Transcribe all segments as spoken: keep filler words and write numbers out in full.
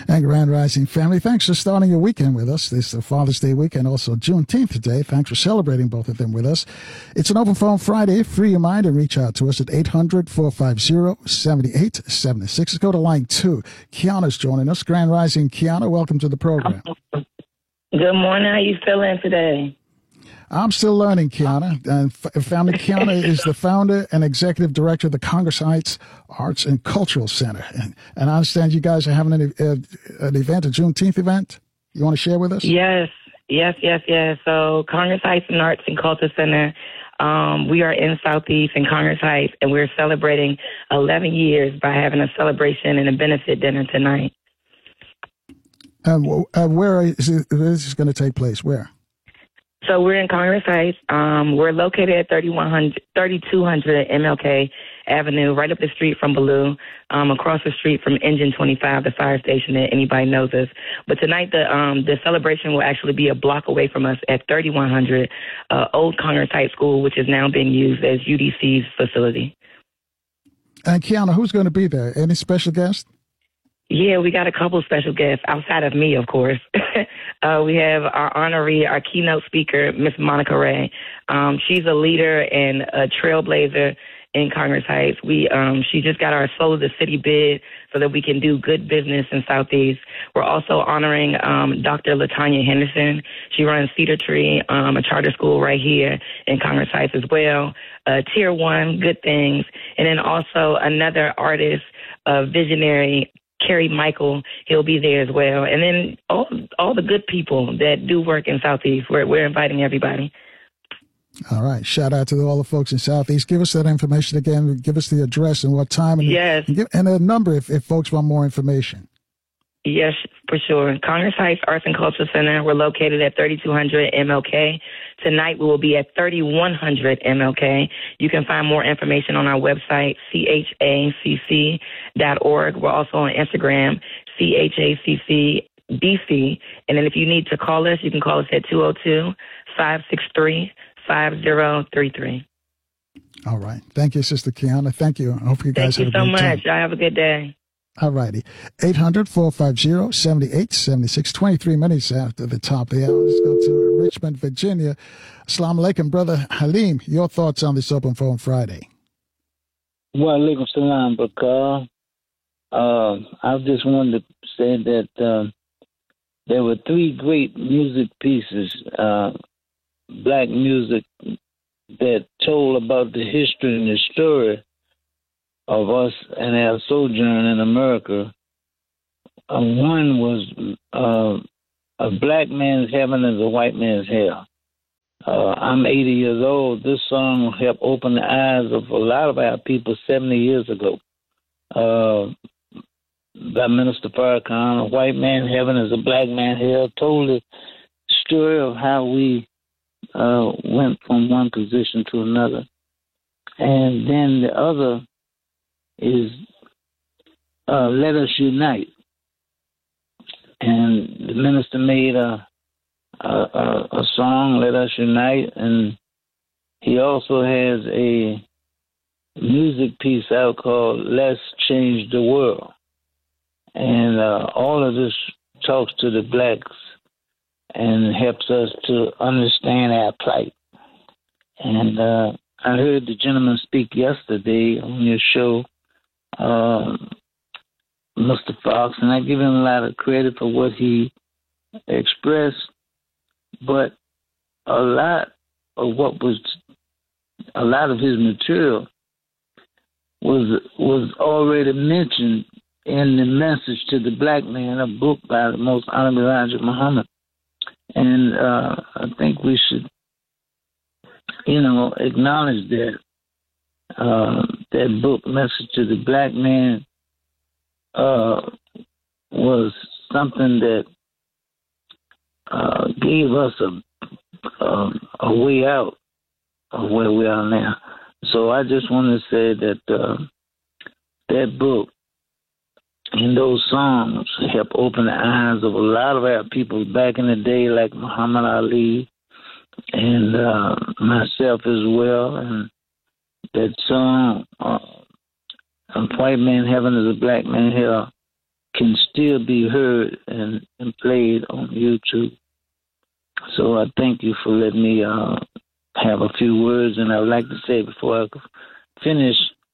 And Grand Rising family, thanks for starting your weekend with us. This is Father's Day weekend, also Juneteenth today. Thanks for celebrating both of them with us. It's an Open Phone Friday. Free your mind and reach out to us at eight hundred, four five zero, seven eight seven six. Let's go to line two. Kiana's joining us. Grand Rising, Kiana, welcome to the program. Good morning. How you feeling today? I'm still learning, Kiana. And family, Kiana is the founder and executive director of the Congress Heights Arts and Cultural Center. And, and I understand you guys are having an, uh, an event, a Juneteenth event. You want to share with us? Yes, yes, yes, yes. So Congress Heights and Arts and Culture Center, um, we are in Southeast in Congress Heights, and we're celebrating eleven years by having a celebration and a benefit dinner tonight. Um, uh, where is it, this is going to take place? Where? So we're in Congress Heights. Um, we're located at thirty-one hundred, thirty-two hundred M L K Avenue, right up the street from Ballou, um, across the street from Engine twenty-five, the fire station that anybody knows us. But tonight the um, the celebration will actually be a block away from us at thirty-one hundred uh, Old Congress Heights School, which is now being used as U D C's facility. And Kiana, who's going to be there? Any special guests? Yeah, we got a couple special guests outside of me, of course. uh, we have our honoree, our keynote speaker, Miss Monica Ray. Um, she's a leader and a trailblazer in Congress Heights. We um, she just got our Soul of the City bid so that we can do good business in Southeast. We're also honoring um, Doctor LaTanya Henderson. She runs Cedar Tree, um, a charter school right here in Congress Heights as well. Uh, Tier One, Good Things, and then also another artist, uh, visionary, Kerry Michael, he'll be there as well. And then all all the good people that do work in Southeast, we're, we're inviting everybody. All right. Shout out to all the folks in Southeast. Give us that information again. Give us the address and what time. And, yes. And, give, and a number if, if folks want more information. Yes, for sure. Congress Heights Arts and Culture Center. We're located at thirty-two hundred M L K. Tonight we will be at thirty-one hundred M L K. You can find more information on our website, C H A C C dot org. We're also on Instagram, C H A C C B C. And then if you need to call us, you can call us at two oh two, five six three, five oh three three. All right. Thank you, Sister Kiana. Thank you. I hope you guys Thank have you a so great much. time. Y'all have a good day. All righty. eight hundred, four five zero, seven eight seven six. twenty-three minutes after the top of the hour. Let's go to Richmond, Virginia. Assalamu alaikum, Brother Halim. Your thoughts on this Open Phone Friday? Wa alaikum salam, Bakar. Uh, I just wanted to say that uh, there were three great music pieces, uh, black music, that told about the history and the story of us and our sojourn in America. Uh, one was uh, A Black Man's Heaven is a White Man's Hell. Uh, I'm eighty years old. This song helped open the eyes of a lot of our people seventy years ago. Uh, by Minister Farrakhan, A White Man's Heaven is a Black Man's Hell, told the story of how we uh, went from one position to another. And then the other is uh, Let Us Unite. And the minister made a, a, a, a song, Let Us Unite, and he also has a music piece out called Let's Change the World. And uh, all of this talks to the blacks and helps us to understand our plight. And uh, I heard the gentleman speak yesterday on your show, Uh, Mister Fox, and I give him a lot of credit for what he expressed, but a lot of what was, a lot of his material was was already mentioned in the Message to the Black Man, a book by the Most Honorable Elijah Muhammad. And uh, I think we should, you know, acknowledge that uh, that book, Message to the Black Man, uh, was something that uh, gave us a, a a way out of where we are now. So I just want to say that uh, that book and those songs helped open the eyes of a lot of our people back in the day, like Muhammad Ali and uh, myself as well. And that song, uh, A White Man Heaven is a Black Man Hell, can still be heard and, and played on YouTube. So I thank you for letting me uh, have a few words. And I would like to say before I finish,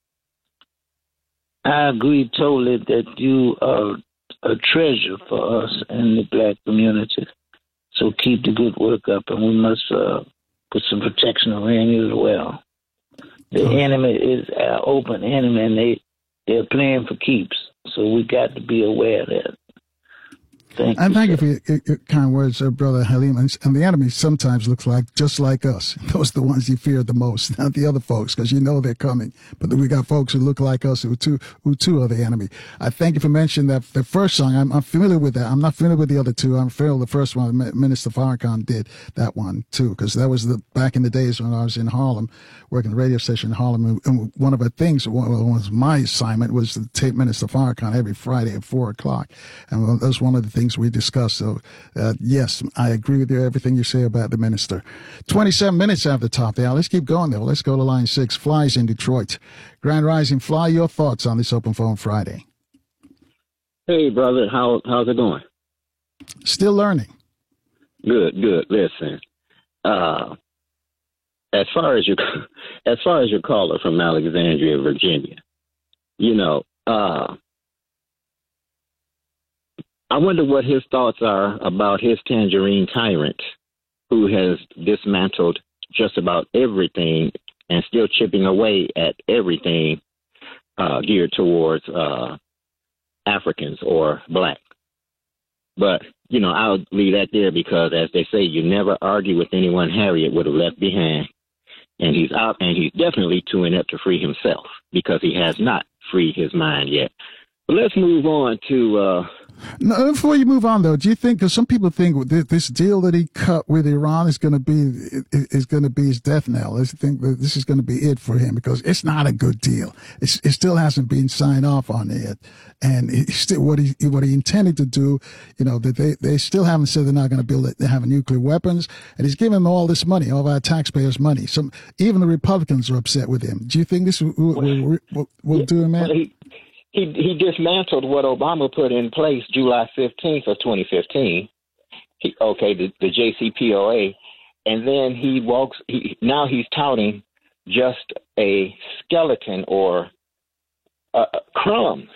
I agree totally that you are a treasure for us in the black community. So keep the good work up, and we must uh, put some protection around you as well. The oh. enemy is our open enemy, and they, they're playing for keeps. So we got to be aware of that. Thank and you, thank sir. you for your, your kind words, uh, Brother Halim. And, and the enemy sometimes looks like just like us. Those are the ones you fear the most, not the other folks, because you know they're coming. But we got folks who look like us who too, who too are the enemy. I thank you for mentioning that the first song. I'm, I'm familiar with that. I'm not familiar with the other two. I'm familiar with the first one. Minister Farrakhan did that one too, because that was the back in the days when I was in Harlem, working the radio station in Harlem. And one of the things, one was my assignment was to tape Minister Farrakhan every Friday at four o'clock, and that was one of the things we discussed. So, uh, yes, I agree with you, everything you say about the minister. twenty-seven minutes after the top there. Let's keep going, though. Let's go to line six. Fly's in Detroit. Grand Rising Fly, your thoughts on this Open Phone Friday? Hey, brother. How How's it going? Still learning. Good, good. Listen, uh, as far as your, as far as your caller from Alexandria, Virginia, you know, uh, I wonder what his thoughts are about his tangerine tyrant who has dismantled just about everything and still chipping away at everything uh, geared towards uh, Africans or black. But, you know, I'll leave that there because, as they say, you never argue with anyone Harriet would have left behind. And he's out, and he's definitely too inept to free himself because he has not freed his mind yet. But let's move on to... Uh, No, before you move on, though, do you think, because some people think this deal that he cut with Iran is going to be is going to be his death knell. They think that this is going to be it for him because it's not a good deal. It's, it still hasn't been signed off on it, and it's still what he what he intended to do. You know that they, they still haven't said they're not going to build it. They have nuclear weapons, and he's giving them all this money, all of our taxpayers' money. Some even the Republicans are upset with him. Do you think this will, will, will, will do him, man? He he dismantled what Obama put in place July fifteenth of twenty fifteen. He, okay, the, the J C P O A, and then he walks. He, now he's touting just a skeleton or uh, crumbs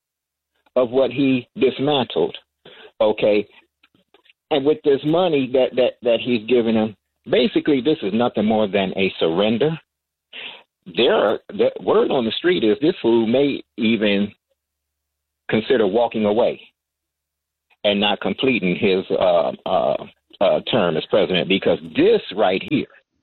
of what he dismantled. Okay, and with this money that that that he's giving him, basically this is nothing more than a surrender. There are, the word on the street is this fool may even consider walking away and not completing his uh, uh, uh, term as president, because this right here,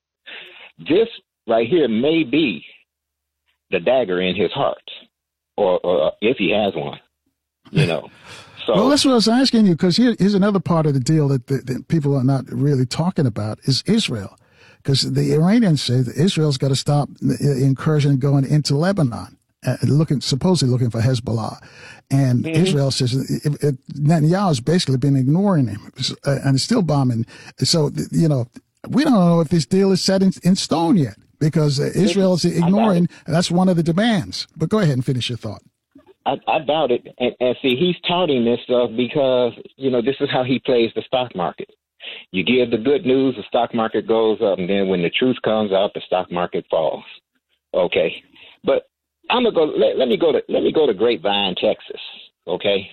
this right here may be the dagger in his heart, or, or if he has one, you know. So, well, that's what I was asking you, because here, here's another part of the deal that, that, that people are not really talking about is Israel. Because the Iranians say that Israel's got to stop the incursion going into Lebanon, uh, looking supposedly looking for Hezbollah, and mm-hmm. Israel says it, it, Netanyahu's basically been ignoring him uh, and still bombing. So you know, we don't know if this deal is set in, in stone yet because uh, Israel is ignoring. And that's one of the demands. But go ahead and finish your thought. I, I doubt it. And, and see, he's touting this stuff because you know this is how he plays the stock market. You give the good news, the stock market goes up, and then when the truth comes out, the stock market falls. Okay, but I'm gonna go. Let, let me go to let me go to Grapevine, Texas. Okay.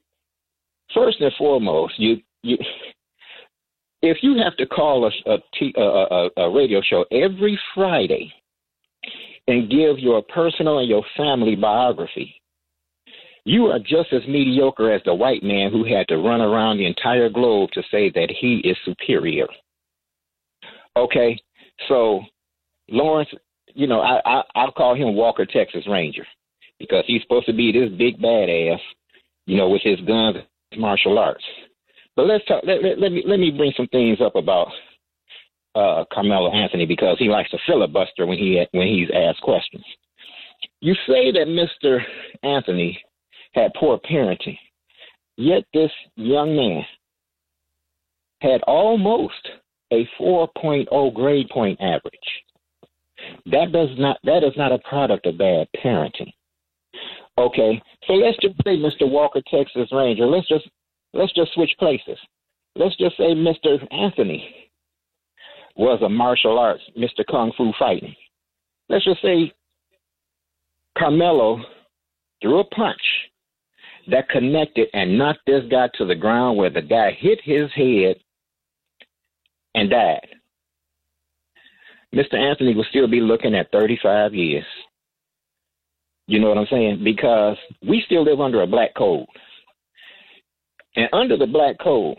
First and foremost, you you if you have to call a a, t- a, a, a radio show every Friday and give your personal and your family biography, you are just as mediocre as the white man who had to run around the entire globe to say that he is superior. Okay, so Lawrence, you know, I, I, I'll call him Walker, Texas Ranger, because he's supposed to be this big badass, you know, with his guns and martial arts. But let's talk. Let, let, let me let me bring some things up about uh, Carmelo Anthony, because he likes to filibuster when he when he's asked questions. You say that Mister Anthony had poor parenting, yet this young man had almost a four point oh grade point average. That does not that is not a product of bad parenting. Okay, so let's just say Mister Walker, Texas Ranger. Let's just let's just switch places. Let's just say Mister Anthony was a martial arts, Mister Kung Fu fighting. Let's just say Carmelo threw a punch that connected and knocked this guy to the ground where the guy hit his head and died. Mister Anthony will still be looking at thirty-five years. You know what I'm saying? Because we still live under a black code. And under the black codes,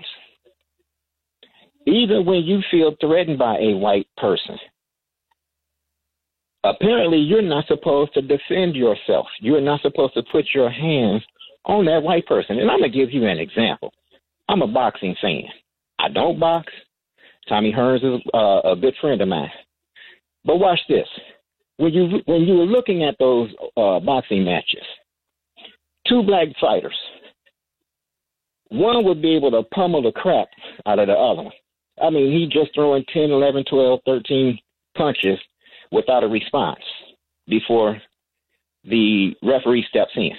even when you feel threatened by a white person, apparently you're not supposed to defend yourself. You're not supposed to put your hands on that white person. And I'm going to give you an example. I'm a boxing fan. I don't box. Tommy Hearns is uh, a good friend of mine. But watch this. When you when you were looking at those uh, boxing matches, two black fighters, one would be able to pummel the crap out of the other one. I mean, he just throwing ten, eleven, twelve, thirteen punches without a response before the referee steps in.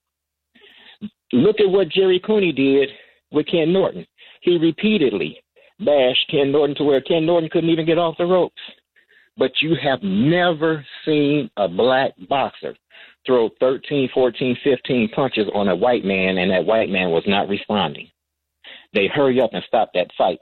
Look at what Jerry Cooney did with Ken Norton. He repeatedly bashed Ken Norton to where Ken Norton couldn't even get off the ropes. But you have never seen a black boxer throw thirteen, fourteen, fifteen punches on a white man, and that white man was not responding. They hurry up and stop that fight.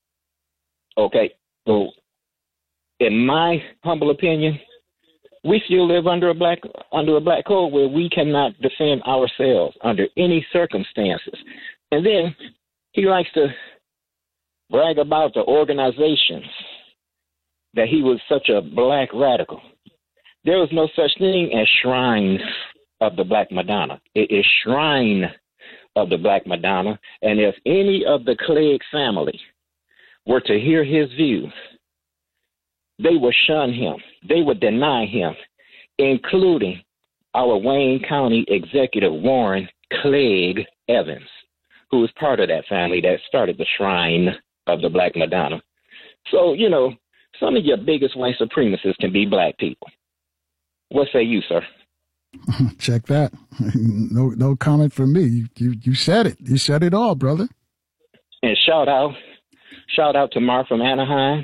Okay, so in my humble opinion, we still live under a black under a black code where we cannot defend ourselves under any circumstances. And then he likes to brag about the organizations that he was such a black radical. There was no such thing as shrines of the Black Madonna. It is Shrine of the Black Madonna. And if any of the Clegg family were to hear his views, they would shun him. They would deny him, including our Wayne County executive, Warren Clegg Evans, who was part of that family that started the Shrine of the Black Madonna. So, you know, some of your biggest white supremacists can be black people. What say you, sir? Check that. No, no comment from me. You, you, you said it. You said it all, brother. And shout out, shout out to Mark from Anaheim.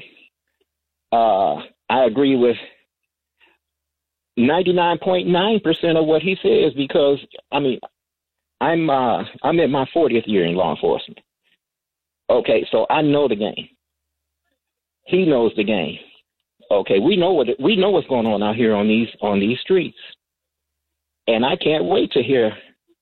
Uh, I agree with ninety-nine point nine percent of what he says because, I mean, I'm uh, I'm in my fortieth year in law enforcement. Okay, so I know the game. He knows the game. Okay, we know what we know what's going on out here on these on these streets, and I can't wait to hear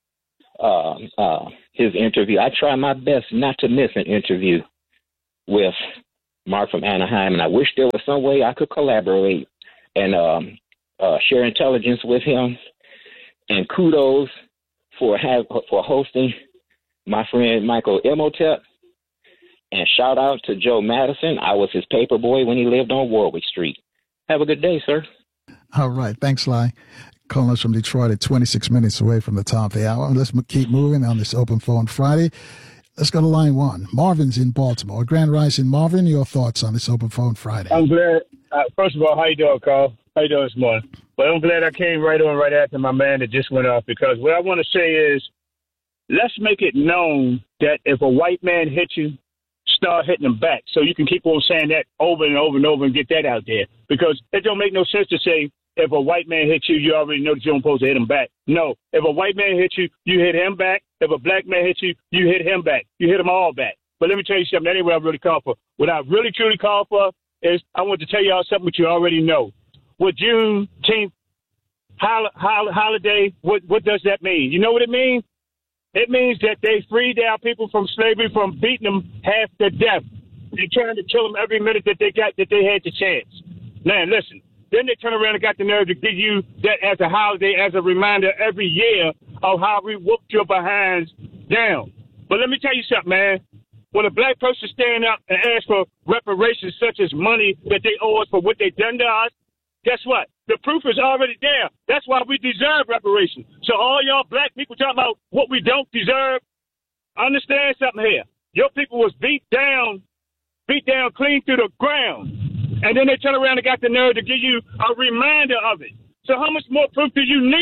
uh, uh, his interview. I try my best not to miss an interview with Mark from Anaheim, and I wish there was some way I could collaborate and um, uh, share intelligence with him. And kudos for have for hosting my friend Michael Imhotep. And shout out to Joe Madison. I was his paper boy when he lived on Warwick Street. Have a good day, sir. All right. Thanks, Lai. Calling us from Detroit at twenty-six minutes away from the top of the hour. Let's keep moving on this Open Phone Friday. Let's go to line one. Marvin's in Baltimore. Grand Rising, Marvin, your thoughts on this Open Phone Friday? I'm glad. Uh, first of all, how you doing, Carl? How you doing this morning? But I'm glad I came right on right after my man that just went off, because what I want to say is let's make it known that if a white man hits you, start hitting them back, so you can keep on saying that over and over and over and get that out there, because it don't make no sense to say if a white man hits you, you already know that you're supposed to hit him back. No, if a white man hits you, you hit him back. If a black man hits you, you hit him back. You hit them all back. But let me tell you something. That ain't what I really call for. What I really truly call for is I want to tell y'all something which you already know. With Juneteenth hol- hol- holiday, what what does that mean? You know what it means? It means that they freed our people from slavery, from beating them half to death. They're trying to kill them every minute that they got, that they had the chance. Now, listen, then they turn around and got the nerve to give you that as a holiday, as a reminder every year of how we whooped your behinds down. But let me tell you something, man. When a black person stand up and ask for reparations such as money that they owe us for what they done to us, guess what? The proof is already there. That's why we deserve reparations. So all y'all black people talking about what we don't deserve, understand something here. Your people was beat down, beat down clean through the ground. And then they turn around and got the nerve to give you a reminder of it. So how much more proof do you need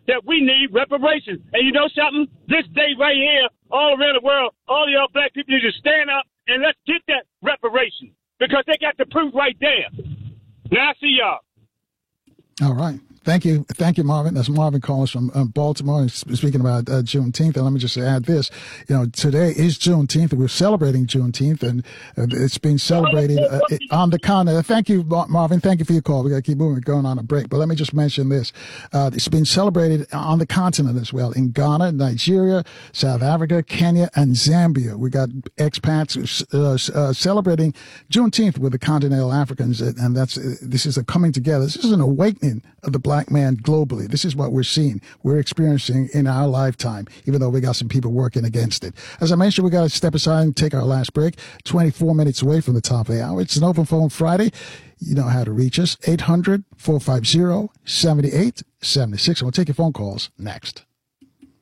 that we need reparations. And you know something? This day right here, all around the world, all of y'all black people need to stand up and let's get that reparation because they got the proof right there. Now I see y'all. All right. Thank you. Thank you, Marvin. That's Marvin calls from um, Baltimore. He's speaking about uh, Juneteenth. And let me just add this. You know, today is Juneteenth. We're celebrating Juneteenth, and uh, it's being celebrated uh, on the continent. Thank you, Marvin. Thank you for your call. We got to keep moving, going on a break. But let me just mention this. Uh, it's been celebrated on the continent as well, in Ghana, Nigeria, South Africa, Kenya, and Zambia. We got expats uh, uh, celebrating Juneteenth with the continental Africans, and that's uh, this is a coming together. This is an awakening of the black man globally. This is what we're seeing, we're experiencing in our lifetime, even though we got some people working against it. As I mentioned, we got to step aside and take our last break. twenty-four minutes away from the top of the hour. It's an Open Phone Friday. You know how to reach us. eight hundred, four five zero, seven eight seven six. We'll take your phone calls next.